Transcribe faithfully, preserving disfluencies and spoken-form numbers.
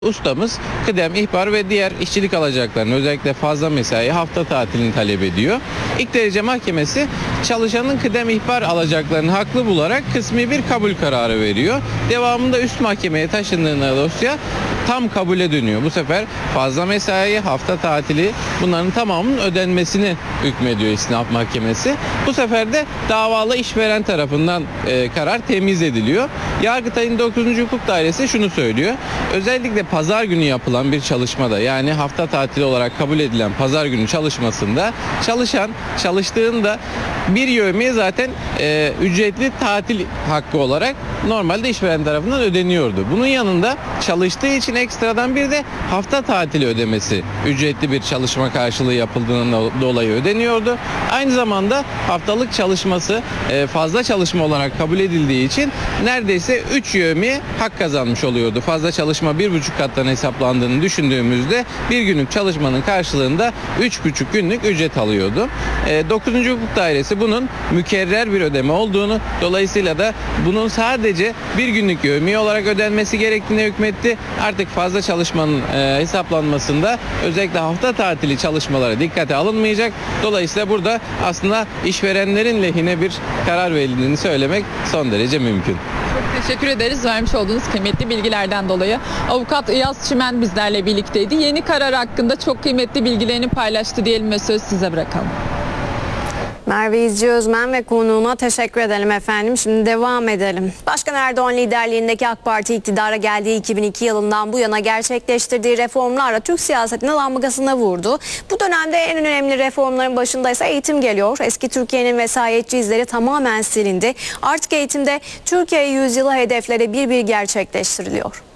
Ustamız kıdem, ihbar ve diğer işçilik alacaklarını, özellikle fazla mesai, hafta tatilini talep ediyor. İlk derece mahkemesi çalışanın kıdem, ihbar alacaklarını haklı bularak kısmi bir kabul kararı veriyor. Devamında üst mahkemeye taşındığında dosya tam kabule dönüyor. Bu sefer fazla mesai, hafta tatili, bunların tamamının ödenmesini hükmediyor İstinaf Mahkemesi. Bu sefer de davalı işveren tarafından e, karar temiz ediliyor. Yargıtay'ın dokuzuncu Hukuk Dairesi şunu söylüyor. Özellikle pazar günü yapılan bir çalışmada, yani hafta tatili olarak kabul edilen pazar günü çalışmasında çalışan çalıştığında bir yevmiye zaten e, ücretli tatil hakkı olarak normalde işveren tarafından ödeniyordu. Bunun yanında çalıştığı için ekstradan bir de hafta tatili ödemesi ücretli bir çalışma karşılığı yapıldığından dolayı ödeniyordu. Aynı zamanda haftalık çalışması e, fazla çalışma olarak kabul edildiği için neredeyse üç yevmiye hak kazanmış oluyordu. Fazla çalışma bir buçuk kattan hesaplandığını düşündüğümüzde bir günlük çalışmanın karşılığında üç buçuk günlük ücret alıyordu. E, dokuzuncu Hukuk Dairesi bunun mükerrer bir ödeme olduğunu, dolayısıyla da bunun sadece bir günlük yevmiye olarak ödenmesi gerektiğine hükmetti. Artık fazla çalışmanın e, hesaplanmasında özellikle hafta tatili çalışmaları dikkate alınmayacak. Dolayısıyla burada aslında işverenlerin lehine bir karar verildiğini söylemek son derece mümkün. Çok teşekkür ederiz vermiş olduğunuz kıymetli bilgilerden dolayı. Avukat İyaz Çimen bizlerle birlikteydi. Yeni karar hakkında çok kıymetli bilgilerini paylaştı diyelim ve söz size bırakalım. Merve İzci Özmen ve konuğuna teşekkür edelim efendim. Şimdi devam edelim. Başkan Erdoğan liderliğindeki AK Parti iktidara geldiği iki bin iki yılından bu yana gerçekleştirdiği reformlarla Türk siyasetine damgasını vurdu. Bu dönemde en önemli reformların başında ise eğitim geliyor. Eski Türkiye'nin vesayetçi izleri tamamen silindi. Artık eğitimde Türkiye yüzyılı hedefleri bir bir gerçekleştiriliyor.